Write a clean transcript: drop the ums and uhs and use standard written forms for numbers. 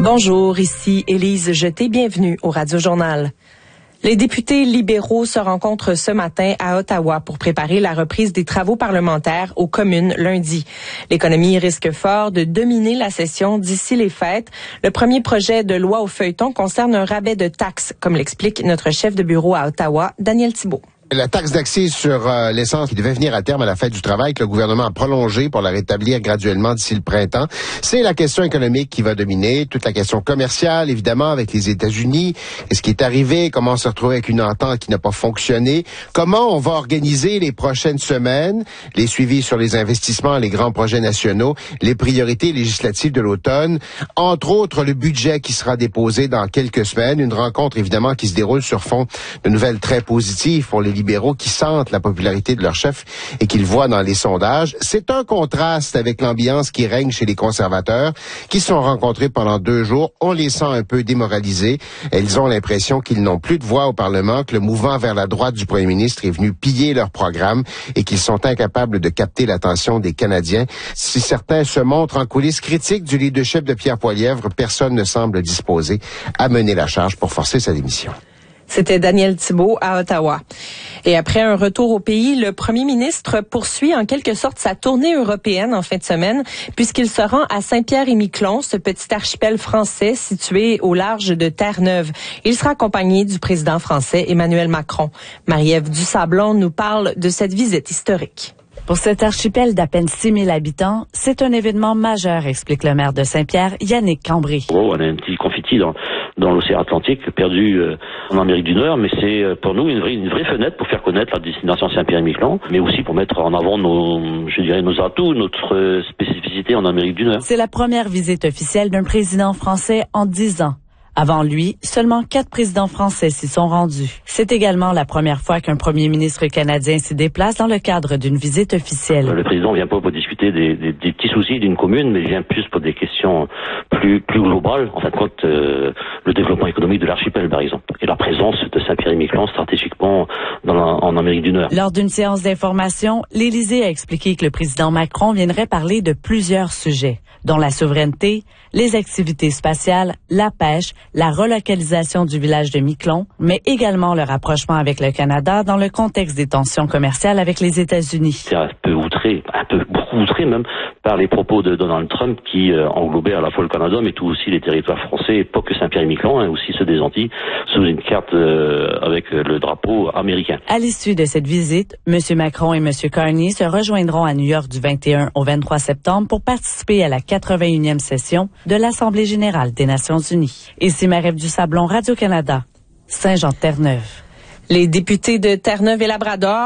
Bonjour, ici Élise Jeté, bienvenue au Radio Journal. Les députés libéraux se rencontrent ce matin à Ottawa pour préparer la reprise des travaux parlementaires aux communes lundi. L'économie risque fort de dominer la session d'ici les fêtes. Le premier projet de loi au feuilleton concerne un rabais de taxes, comme l'explique notre chef de bureau à Ottawa, Daniel Thibault. La taxe d'accise sur l'essence qui devait venir à terme à la fête du travail, que le gouvernement a prolongé pour la rétablir graduellement d'ici le printemps, c'est la question économique qui va dominer, toute la question commerciale, évidemment, avec les États-Unis, et ce qui est arrivé, comment on se retrouve avec une entente qui n'a pas fonctionné, comment on va organiser les prochaines semaines, les suivis sur les investissements, les grands projets nationaux, les priorités législatives de l'automne, entre autres le budget qui sera déposé dans quelques semaines, une rencontre évidemment qui se déroule sur fond de nouvelles très positives pour les libéraux qui sentent la popularité de leur chef et qu'ils voient dans les sondages. C'est un contraste avec l'ambiance qui règne chez les conservateurs qui se sont rencontrés pendant 2 jours. On les sent un peu démoralisés. Elles ont l'impression qu'ils n'ont plus de voix au Parlement, que le mouvement vers la droite du premier ministre est venu piller leur programme et qu'ils sont incapables de capter l'attention des Canadiens. Si certains se montrent en coulisses critiques du leadership de Pierre Poilievre, personne ne semble disposé à mener la charge pour forcer sa démission. C'était Daniel Thibault à Ottawa. Et après un retour au pays, le premier ministre poursuit en quelque sorte sa tournée européenne en fin de semaine, puisqu'il se rend à Saint-Pierre-et-Miquelon, ce petit archipel français situé au large de Terre-Neuve. Il sera accompagné du président français Emmanuel Macron. Marie-Ève Dusablon nous parle de cette visite historique. Pour cet archipel d'à peine 6 000 habitants, c'est un événement majeur, explique le maire de Saint-Pierre, Yannick Cambry. On a un petit confetti dans l'océan Atlantique perdu en Amérique du Nord, mais c'est pour nous une vraie fenêtre pour faire connaître la destination Saint-Pierre-et-Miquelon, mais aussi pour mettre en avant nos atouts, notre spécificité en Amérique du Nord. C'est la première visite officielle d'un président français en 10 ans. Avant lui, seulement 4 présidents français s'y sont rendus. C'est également la première fois qu'un premier ministre canadien s'y déplace dans le cadre d'une visite officielle. Le président vient pas pour discuter des petits soucis d'une commune, mais il vient plus pour des questions plus globales. En fin de compte, le développement économique de l'archipel, par exemple, et la présence de Saint-Pierre-et-Miquelon stratégiquement en Amérique du Nord. Lors d'une séance d'information, l'Élysée a expliqué que le président Macron viendrait parler de plusieurs sujets, dont la souveraineté, les activités spatiales, la pêche, la relocalisation du village de Miquelon, mais également le rapprochement avec le Canada dans le contexte des tensions commerciales avec les États-Unis. C'est beaucoup outré même, par les propos de Donald Trump qui englobait à la fois le Canada, mais tout aussi les territoires français, pas que Saint-Pierre-et-Miquelon, aussi ceux des Antilles, sous une carte avec le drapeau américain. À l'issue de cette visite, M. Macron et M. Carney se rejoindront à New York du 21 au 23 septembre pour participer à la 81e session de l'Assemblée générale des Nations unies. Ici Marie-Ève Dusablon, Radio-Canada, Saint-Jean-de-Terre-Neuve. Les députés de Terre-Neuve et Labrador